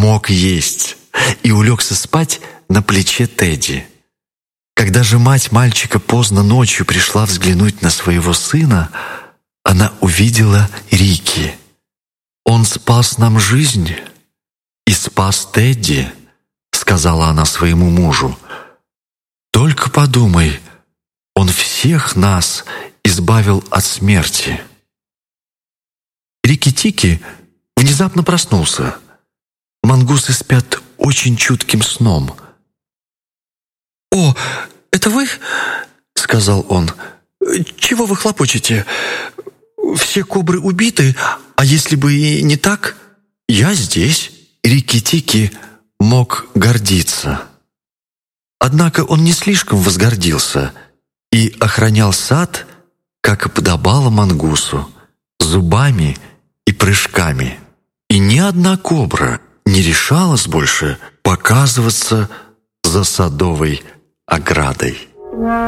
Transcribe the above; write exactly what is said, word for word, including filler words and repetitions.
мог есть и улегся спать на плече Тедди. Когда же мать мальчика поздно ночью пришла взглянуть на своего сына, она увидела Рики. «Он спас нам жизнь и спас Тедди», — сказала она своему мужу. «Только подумай, он всех нас избавил от смерти». Рикки-Тикки внезапно проснулся. Мангусы спят очень чутким сном. «О, это вы?» — сказал он. «Чего вы хлопочете? Все кобры убиты, а если бы и не так, я здесь». Рикки-Тикки мог гордиться. Однако он не слишком возгордился и охранял сад, как и подобало мангусу, зубами и прыжками. И ни одна кобра не решалась больше показываться за садовой оградой.